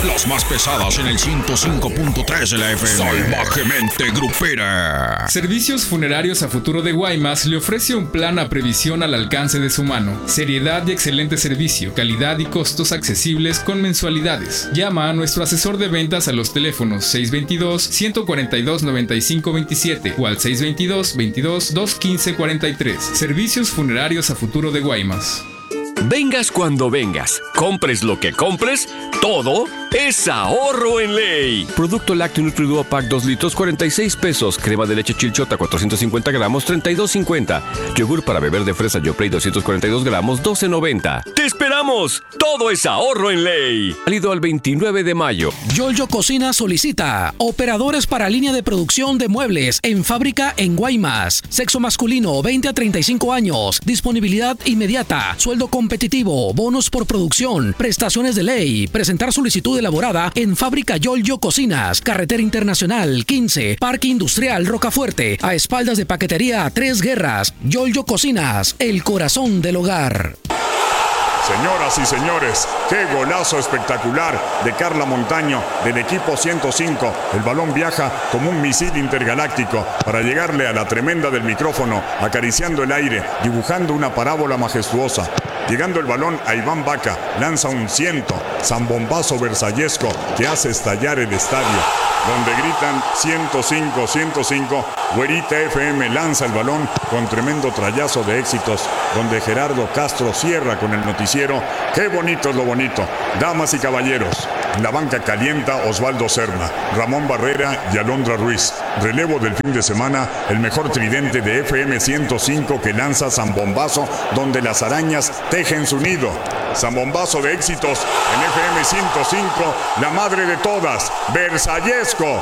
Las más pesadas en el 105.3 de la FM. Salvajemente grupera. Servicios Funerarios a Futuro de Guaymas le ofrece un plan a previsión al alcance de su mano. Seriedad y excelente servicio, calidad y costos accesibles con mensualidades. Llama a nuestro asesor de ventas a los teléfonos 622-142-9527 o al 622-22-215-43. Servicios Funerarios a Futuro de Guaymas. Vengas cuando vengas, compres lo que compres, todo es ahorro en ley. Producto lácteo Nutriduo Pack 2 litros, 46 pesos. Crema de leche Chilchota, 450 gramos, 32.50. Yogur para beber de fresa Yoplait, 242 gramos, 12.90. ¡Te esperamos! Todo es ahorro en ley. Válido al 29 de mayo. Yolyo Cocina solicita operadores para línea de producción de muebles en fábrica en Guaymas. Sexo masculino, 20 a 35 años. Disponibilidad inmediata. Sueldo competitivo. Bonos por producción. Prestaciones de ley. Presentar solicitud elaborada en Fábrica Yolyo Cocinas. Carretera Internacional 15. Parque Industrial Rocafuerte. A espaldas de Paquetería Tres Guerras. Yolyo Cocinas. El corazón del hogar. Señoras y señores, qué golazo espectacular de Carla Montaño del equipo 105. El balón viaja como un misil intergaláctico para llegarle a la tremenda del micrófono, acariciando el aire, dibujando una parábola majestuosa. Llegando el balón a Iván Vaca, lanza un zambombazo versallesco que hace estallar el estadio, donde gritan 105, 105. Güerita FM lanza el balón con tremendo trayazo de éxitos, donde Gerardo Castro cierra con el noticiero. ¡Qué bonito es lo bonito! Damas y caballeros, en la banca calienta Osvaldo Serna, Ramón Barrera y Alondra Ruiz. Relevo del fin de semana, el mejor tridente de FM 105 que lanza Zambombazo, donde las arañas tejen su nido. Zambombazo de éxitos en FM 105, la madre de todas, versallesco.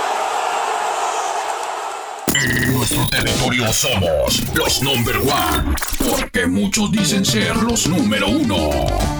En nuestro territorio somos los number one, porque muchos dicen ser los número uno.